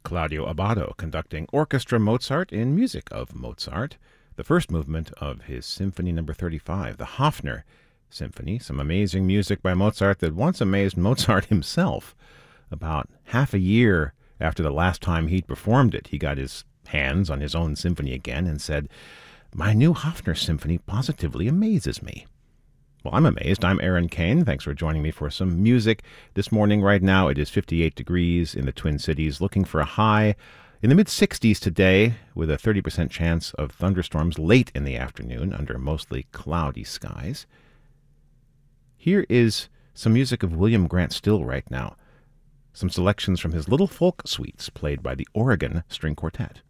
Claudio Abbado conducting Orchestra Mozart in music of Mozart, the first movement of his Symphony No. 35, the Hofner Symphony, some amazing music by Mozart that once amazed Mozart himself. About half a year after the last time he'd performed it, he got his hands on his own symphony again and said, "My new Hofner Symphony positively amazes me." Well, I'm amazed. I'm Aaron Kane. Thanks for joining me for some music this morning. Right now, it is 58 degrees in the Twin Cities, looking for a high in the mid-60s today, with a 30% chance of thunderstorms late in the afternoon under mostly cloudy skies. Here is some music of William Grant Still right now. Some selections from his Little Folk Suites, played by the Oregon String Quartet.